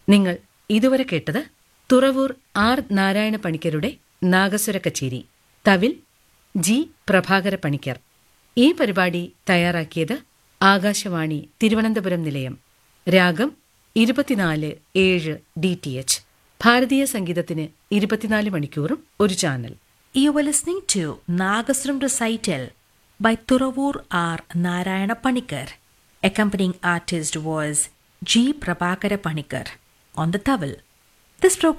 നിങ്ങൾ ഇതുവരെ കേട്ടത് തുറവൂർ ആർ നാരായണ പണിക്കരുടെ നാഗസ്വര കച്ചേരി, തവിൽ ജി പ്രഭാകര പണിക്കർ. ഈ പരിപാടി തയ്യാറാക്കിയത് ആകാശവാണി തിരുവനന്തപുരം നിലയം. രാഗം 24/7 DTH. ഭാരതീയ സംഗീതത്തിന് 24 മണിക്കൂറും ഒരു channel. You were listening to Nagaswaram recital by Thuravur R. Narayana Panikkar. Accompanying artist was G. Prabhakara Panikkar on the tawil. This program